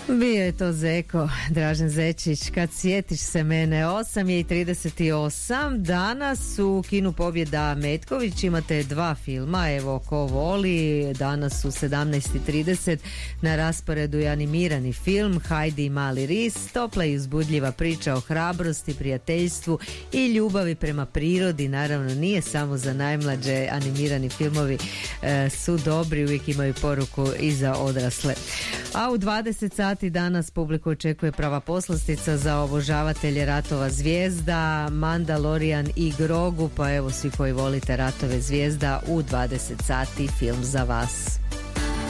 Bio je to Zeko, Dražen Zečić, kad sjetiš se mene. 8:38. Danas u Kinu Pobjeda Metković imate dva filma, evo ko voli. Danas u 17:30 na rasporedu je animirani film Hajdi i mali ris, topla i uzbudljiva priča o hrabrosti, prijateljstvu i ljubavi prema prirodi. Naravno nije samo za najmlađe, animirani filmovi su dobri, uvijek imaju poruku i za odrasle. A u 20 sati danas publiku očekuje prava poslastica za obožavatelje ratova zvijezda, Mandalorian i Grogu, pa evo svi koji volite ratove zvijezda u 20 sati film za vas.